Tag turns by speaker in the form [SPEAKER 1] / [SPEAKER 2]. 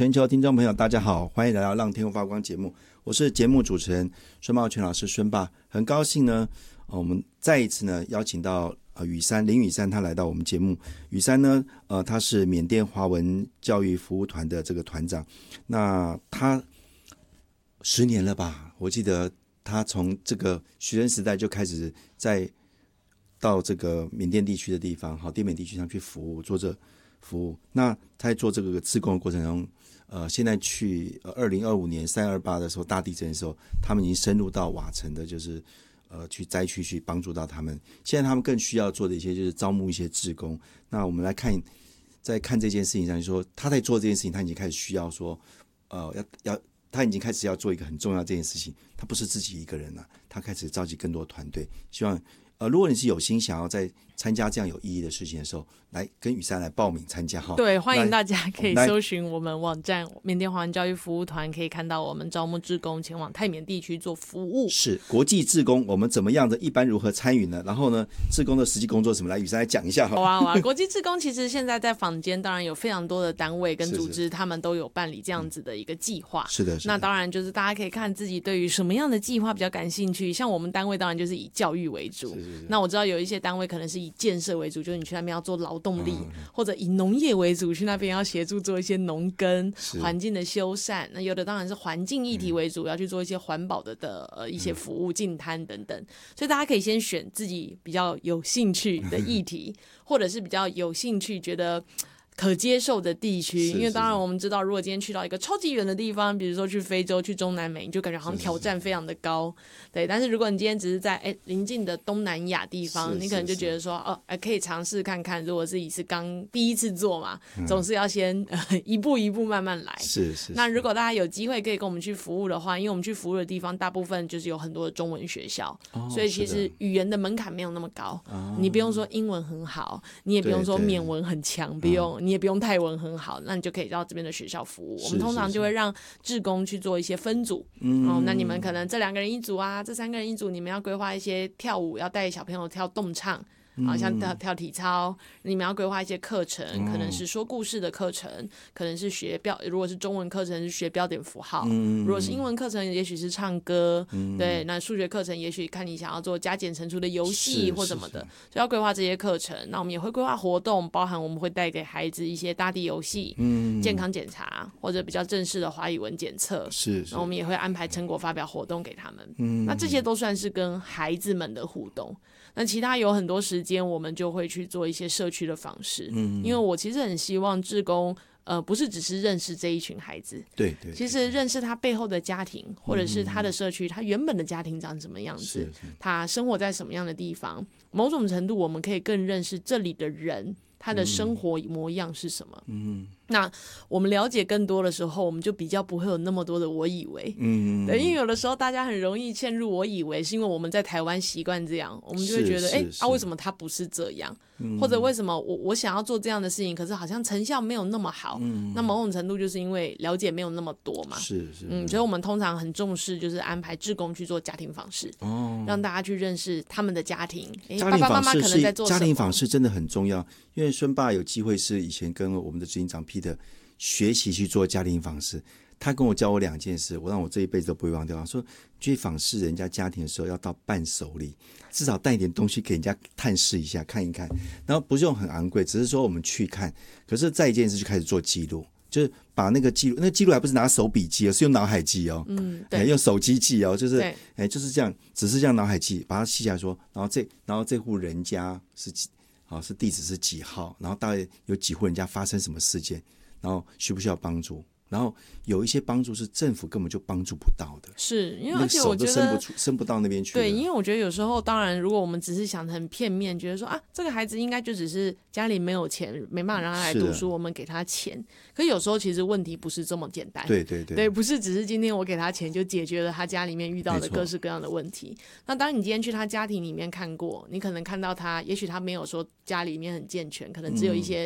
[SPEAKER 1] 全球听众朋友大家好，欢迎来到让天空发光节目，我是节目主持人孙茂全老师孙爸。很高兴呢，我们再一次呢邀请到林雨山他来到我们节目。雨山呢他是缅甸华文教育服务团的这个团长，那他10年了吧，我记得他从这个学生时代就开始到这个缅甸地区的地方，滇缅地区上去服务，做这服务。那他在做这个志工的过程中，现在去2025年328的时候，大地震的时候，他们已经深入到瓦城的，就是去灾区去帮助到他们。现在他们更需要做的一些就是招募一些志工。那我们来看，在看这件事情上，就说他在做这件事情，他已经开始需要说，他已经开始要做一个很重要的这件事情。他不是自己一个人了，他开始召集更多团队，希望。如果你是有心想要在参加这样有意义的事情的时候，来跟雨山来报名参加哈。
[SPEAKER 2] 对，欢迎大家可以搜寻我们网站缅甸华文教育服务团，可以看到我们招募志工前往泰缅地区做服务。
[SPEAKER 1] 是国际志工，我们怎么样的，一般如何参与呢？然后呢，志工的实际工作什么？来，雨山来讲一下哈。
[SPEAKER 2] 好啊，国际志工其实现在在坊间当然有非常多的单位跟组织，他们都有办理这样子的一个计划。
[SPEAKER 1] 是的。
[SPEAKER 2] 那当然就是大家可以看自己对于什么样的计划比较感兴趣。像我们单位当然就是以教育为主。是。那我知道有一些单位可能是以建设为主，就是你去那边要做劳动力，或者以农业为主，去那边要协助做一些农耕、环境的修缮。那有的当然是环境议题为主，要去做一些环保的一些服务、净滩等等。所以大家可以先选自己比较有兴趣的议题，或者是比较有兴趣觉得可接受的地区。因为当然我们知道，如果今天去到一个超级远的地方，比如说去非洲、去中南美，你就感觉好像挑战非常的高。对，但是如果你今天只是在邻近的东南亚地方，你可能就觉得说可以尝试看看。如果自己是第一次做嘛，总是要先一步一步慢慢来。
[SPEAKER 1] 是。
[SPEAKER 2] 那如果大家有机会可以跟我们去服务的话，因为我们去服务的地方大部分就是有很多的中文学校，所以其实语言的门槛没有那么高。你不用说英文很好，你也不用说缅文很强，不用。你也不用泰文很好，那你就可以到这边的学校服务。我们通常就会让志工去做一些分组。那你们可能这2个人一组啊，这3个人一组，你们要规划一些跳舞，要带小朋友跳动唱。像跳体操，你们要规划一些课程，可能是说故事的课程，可能是如果是中文课程是学标点符号，如果是英文课程也许是唱歌，对，那数学课程也许看你想要做加减乘除的游戏或什么的，所以要规划这些课程。那我们也会规划活动，包含我们会带给孩子一些大地游戏、健康检查或者比较正式的华语文检测，那我们也会安排成果发表活动给他们。那这些都算是跟孩子们的互动。那其他有很多时间我们就会去做一些社区的访视。因为我其实很希望志工不是只是认识这一群孩子，
[SPEAKER 1] 对，
[SPEAKER 2] 其实认识他背后的家庭，或者是他的社区，他原本的家庭长什么样子，他生活在什么样的地方，某种程度我们可以更认识这里的人，他的生活模样是什么。那我们了解更多的时候，我们就比较不会有那么多的我以为。对，因为有的时候大家很容易陷入我以为，是因为我们在台湾习惯这样，我们就会觉得为什么他不是这样，或者为什么我想要做这样的事情，可是好像成效没有那么好。那某种程度就是因为了解没有那么多嘛。所以我们通常很重视就是安排志工去做家庭访视，让大家去认识他们的家庭。爸爸妈妈可能在做什么？
[SPEAKER 1] 家庭访视真的很重要，因为孙爸有机会是以前跟我们的执行长 Peter 学习去做家庭访视，他跟我教我2件事，让我这一辈子都不会忘掉。说去访视人家家庭的时候要到伴手礼，至少带一点东西给人家探视一下，看一看，然后不是用很昂贵，只是说我们去看，可是再一件事就开始做记录，就是把那个记录，那个记录还不是拿手笔记是用脑海记对，用手机记就是就是这样，只是这样脑海记，把它记下来说，然后这户人家是地址是几号，然后大概有几户人家发生什么事件，然后需不需要帮助，然后有一些帮助是政府根本就帮助不到的，
[SPEAKER 2] 是因为而且我觉得
[SPEAKER 1] 手都伸不到那边去。
[SPEAKER 2] 对，因为我觉得有时候当然如果我们只是想得很片面，觉得说这个孩子应该就只是家里没有钱，没办法让他来读书，我们给他钱，可是有时候其实问题不是这么简单。对，不是只是今天我给他钱就解决了他家里面遇到的各式各样的问题。那当你今天去他家庭里面看过，你可能看到他也许他没有说家里面很健全，可能只有一些